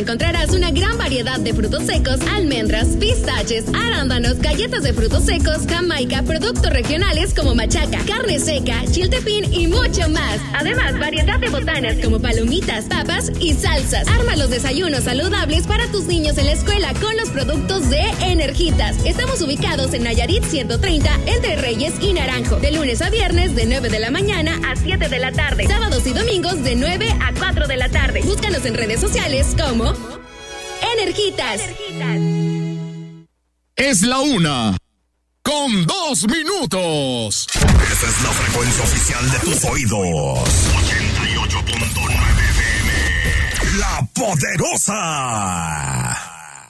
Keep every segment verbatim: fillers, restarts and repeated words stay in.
encontrarás una gran variedad de frutos secos, almendras, pistaches, arándanos, galletas de frutos secos, jamaica, productos regionales como machaca, carne seca, chiltepín y mucho más. Además, variedad de botanas como palomitas, papas y salsas. Arma los desayunos saludables para tus niños en la escuela con los productos de Energitas. Estamos ubicados en Nayarit ciento treinta, entre Reyes y Naranjo. De lunes a viernes de nueve de la mañana a siete de la tarde. Sábados y domingos de nueve a cuatro de la tarde. Búscanos en redes sociales como Energitas. Energitas. Es la una con dos minutos. Esa es la frecuencia oficial de tus oídos. ochenta y ocho punto nueve F M. La Poderosa.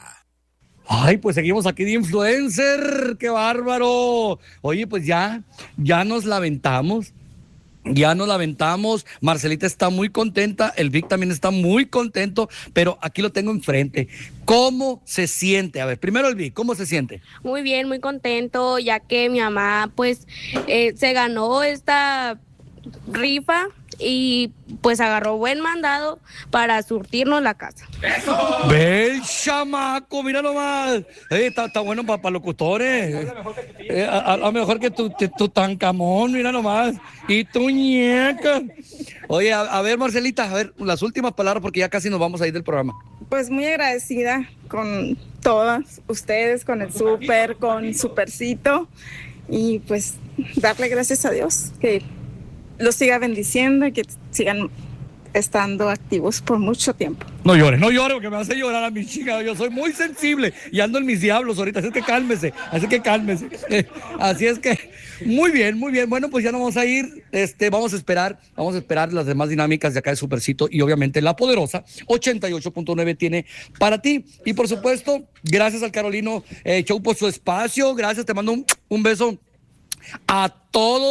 Ay, pues seguimos aquí de influencer. ¡Qué bárbaro! Oye, pues ya, ya nos la aventamos. Ya nos la aventamos, Marcelita está muy contenta, el Vic también está muy contento, pero aquí lo tengo enfrente. ¿Cómo se siente? A ver, primero el Vic, ¿cómo se siente? Muy bien, muy contento, ya que mi mamá pues eh, se ganó esta rifa y pues agarró buen mandado para surtirnos la casa. ¡Eso! ¡Ve el chamaco! Mira nomás. Eh, está, está bueno para pa locutores. Eh, a, a, a lo mejor que tu, tu, tu Tancamón, mira nomás. Y tu ñeca. Oye, a, a ver, Marcelita, a ver, las últimas palabras porque ya casi nos vamos a ir del programa. Pues muy agradecida con todas ustedes, con el súper, con Supercito. Y pues darle gracias a Dios que los siga bendiciendo y que sigan estando activos por mucho tiempo. No llores, no llores porque me hace llorar a mi chica. Yo soy muy sensible y ando en mis diablos ahorita, así es que cálmese, así que cálmese. Eh, así es que, muy bien, muy bien. Bueno, pues ya nos vamos a ir, este, vamos a esperar, vamos a esperar las demás dinámicas de acá de Supercito y obviamente La Poderosa, ochenta y ocho punto nueve tiene para ti. Y por supuesto, gracias al Carolino eh, Show por su espacio, gracias, te mando un, un beso a todos.